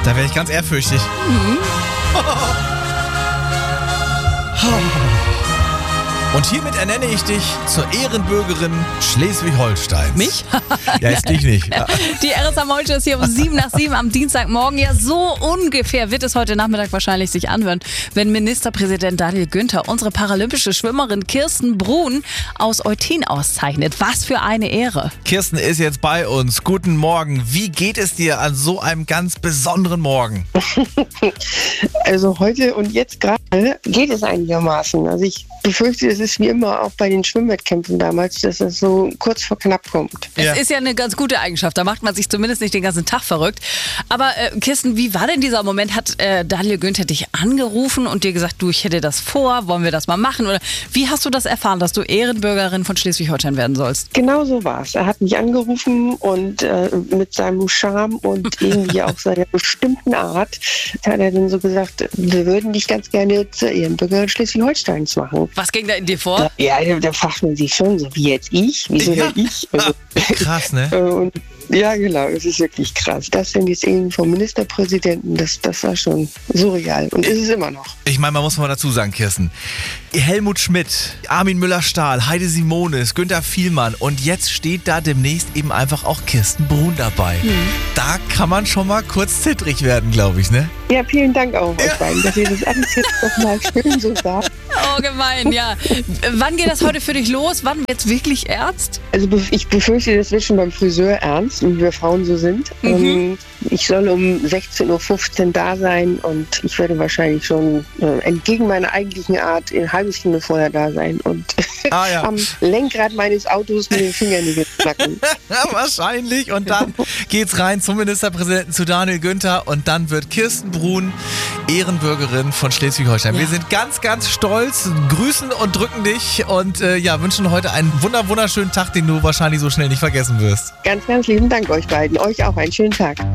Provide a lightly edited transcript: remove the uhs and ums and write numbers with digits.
Da wäre ich ganz ehrfürchtig. Und hiermit ernenne ich dich zur Ehrenbürgerin Schleswig-Holsteins. Mich? Ja, ist dich nicht. Ja. Die RSA Moll ist hier um 7:07 am Dienstagmorgen. Ja, so ungefähr wird es heute Nachmittag wahrscheinlich sich anhören, wenn Ministerpräsident Daniel Günther unsere paralympische Schwimmerin Kirsten Bruhn aus Eutin auszeichnet. Was für eine Ehre. Kirsten ist jetzt bei uns. Guten Morgen. Wie geht es dir an so einem ganz besonderen Morgen? Also heute und jetzt gerade geht es einigermaßen. Also ich befürchte, es ist wie immer auch bei den Schwimmwettkämpfen damals, dass es so kurz vor knapp kommt. Ja. Es ist ja eine ganz gute Eigenschaft. Da macht man sich zumindest nicht den ganzen Tag verrückt. Aber Kirsten, wie war denn dieser Moment? Hat Daniel Günther dich angerufen und dir gesagt, du, ich hätte das vor, wollen wir das mal machen? Oder wie hast du das erfahren, dass du Ehrenbürgerin von Schleswig-Holstein werden sollst? Genau so war es. Er hat mich angerufen und mit seinem Charme und irgendwie auch seiner bestimmten Art hat er dann so gesagt, wir würden dich ganz gerne zur Ehrenbürgerin Schleswig-Holsteins machen. Was ging da in dir vor? Ja, da fragt man sich schon so, wie jetzt ich? Wieso Ja. denn ich? Also, Krass, ne? und ja, genau, es ist wirklich krass. Das sind jetzt eben vom Ministerpräsidenten, das war schon surreal und ist es immer noch. Ich meine, man muss mal dazu sagen, Kirsten. Helmut Schmidt, Armin Müller-Stahl, Heide Simonis, Günther Vielmann und jetzt steht da demnächst eben einfach auch Kirsten Bruhn dabei. Da kann man schon mal kurz zittrig werden, glaube ich, ne? Ja, vielen Dank auch euch beiden, dass ihr das alles jetzt nochmal schön so sagt. Oh, gemein, ja. Wann geht das heute für dich los? Wann wird's wirklich ernst? Also ich befürchte, das wird schon beim Friseur ernst, wie wir Frauen so sind. Ich soll um 16:15 Uhr da sein und ich werde wahrscheinlich schon entgegen meiner eigentlichen Art eine halbe Stunde vorher da sein und Ja. am Lenkrad meines Autos mit den Fingernägeln knacken. Ja, wahrscheinlich. Und dann geht's rein zum Ministerpräsidenten, zu Daniel Günther und dann wird Kirsten Bruhn Ehrenbürgerin von Schleswig-Holstein. Ja. Wir sind ganz, ganz stolz, grüßen und drücken dich und wünschen heute einen wunderschönen Tag, den du wahrscheinlich so schnell nicht vergessen wirst. Ganz, ganz lieben Dank euch beiden. Euch auch einen schönen Tag.